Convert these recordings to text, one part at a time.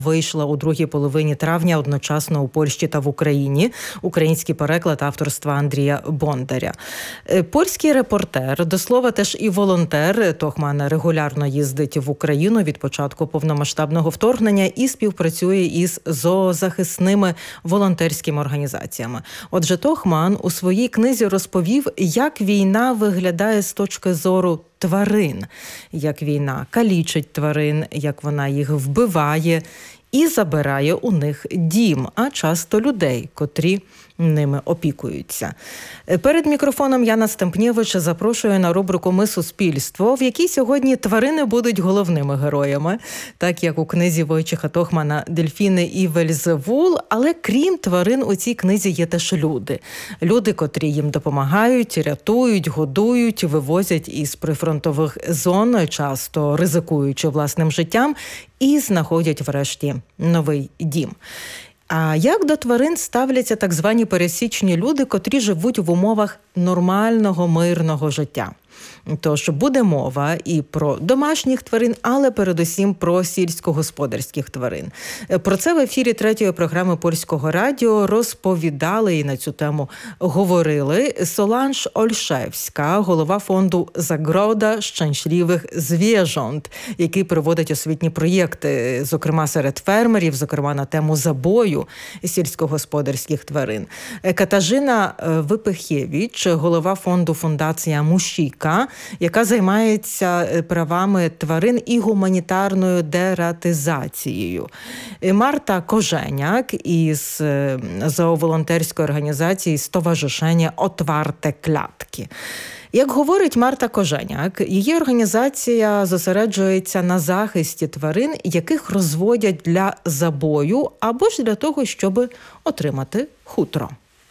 вийшла у другій половині травня одночасно у Польщі та в Україні. Український переклад авторства Андрія Бондаря. Польський репортер, до слова, теж і волонтер, Тохман регулярно їздить в Україну від початку повномасштабного вторгнення і співпрацює із зоозахисними волонтерськими організаціями. Отже, Тохман у своїй книзі розповів, як війна виглядає з точки зору тварин, як війна калічить тварин, як вона їх вбиває і забирає у них дім, а часто людей, котрі ними опікуються. Перед мікрофоном Яна Стемпнєвич запрошує на рубрику «Ми – суспільство», в якій сьогодні тварини будуть головними героями, так як у книзі Войчеха Тохмана «Дельфіни і Вельзевул», але крім тварин у цій книзі є теж люди. Люди, котрі їм допомагають, рятують, годують, вивозять із прифронтових зон, часто ризикуючи власним життям, і знаходять врешті новий дім. А як до тварин ставляться так звані пересічні люди, котрі живуть в умовах нормального, мирного життя? Тож буде мова і про домашніх тварин, але передусім про сільськогосподарських тварин. Про це в ефірі третьої програми Польського радіо розповідали і на цю тему говорили Соланж Ольшевська, голова фонду «Загрода щęśliwych zwierząt», який проводить освітні проєкти, зокрема серед фермерів, зокрема на тему забою сільськогосподарських тварин. Катажина Випихєвіч, голова фонду «Фундація Мушіка», яка займається правами тварин і гуманітарною дератизацією. Марта Коженяк із зооволонтерської організації «Стоваришення Отварте клятки». Як говорить Марта Коженяк, її організація зосереджується на захисті тварин, яких розводять для забою або ж для того, щоб отримати хутро.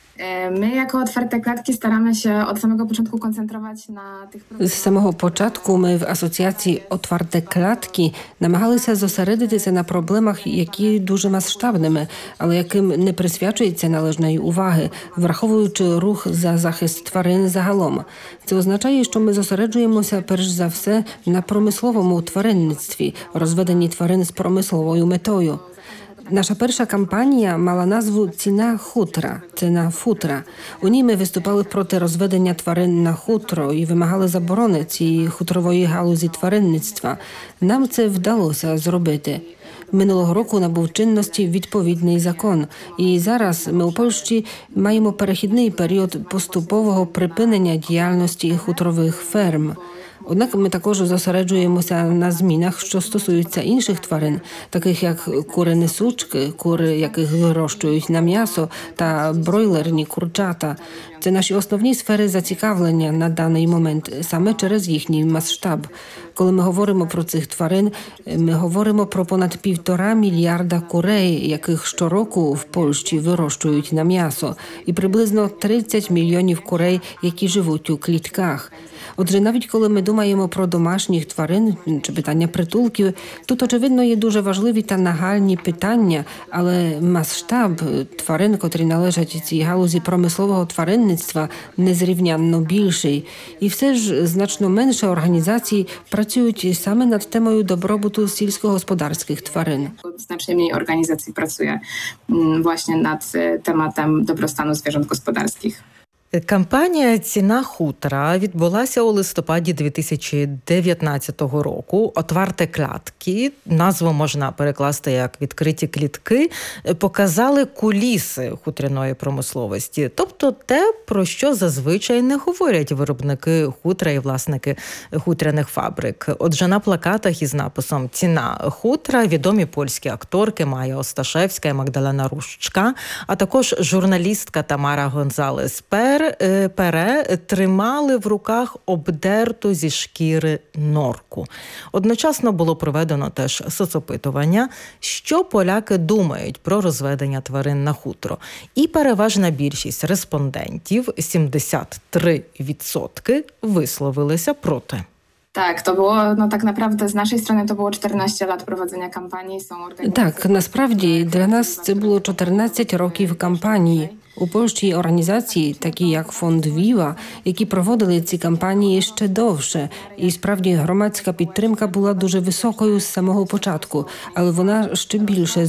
My jako Otwarte Klatki staramy się od samego początku koncentrować na tych З самого початку ми в асоціації «Отварте клятки» намагалися зосередитися на проблемах, які дуже масштабними, але яким не присвячується належної уваги, враховуючи рух за захист тварин загалом. Це означає, що ми зосереджуємося перш за все на промисловому тваринництві, розведенні тварин з промисловою метою. Наша перша кампанія мала назву «Ціна хутра» – «Ціна футра». У ній ми виступали проти розведення тварин на хутро і вимагали заборони цієї хутрової галузі тваринництва. Нам це вдалося зробити. Минулого року набув чинності відповідний закон. І зараз ми у Польщі маємо перехідний період поступового припинення діяльності хутрових ферм. Однак ми також зосереджуємося на змінах, що стосуються інших тварин, таких як кури-несучки, кури, яких вирощують на м'ясо, та бройлерні курчата. Це наші основні сфери зацікавлення на даний момент, саме через їхній масштаб. Коли ми говоримо про цих тварин, ми говоримо про понад 1,5 мільярда курей, яких щороку в Польщі вирощують на м'ясо, і приблизно 30 мільйонів курей, які живуть у клітках. Отже, навіть коли ми думаємо про домашніх тварин чи питання притулків, тут, очевидно, є дуже важливі та нагальні питання, але масштаб тварин, котрі належать цій галузі промислового тваринництва, незрівнянно більший. І все ж значно менше організацій працюють саме над темою добробуту сільськогосподарських тварин. Znacznie mniej organizacji pracuje właśnie nad tematem dobrostanu zwierząt gospodarskich. Кампанія «Ціна хутра» відбулася у листопаді 2019 року. «Отварте клятки», назву можна перекласти як «відкриті клітки», показали куліси хутряної промисловості. Тобто те, про що зазвичай не говорять виробники хутра і власники хутряних фабрик. Отже, на плакатах із написом «Ціна хутра» відомі польські акторки Майя Осташевська і Магдалена Рущка, а також журналістка Тамара Гонзалес-Пере тримали в руках обдерту зі шкіри норку. Одночасно було проведено теж соцопитування, що поляки думають про розведення тварин на хутро. І переважна більшість респондентів, 73%, висловилися проти. Tak, to było, tak naprawdę z naszej strony to było 14 lat prowadzenia kampanii. Так, насправді для нас це було 14 років кампанії. У Польщі є організації, такі як Фонд Viva, які проводили ці кампанії ще довше. І справді громадська підтримка була дуже високою з самого початку, але вона ще більше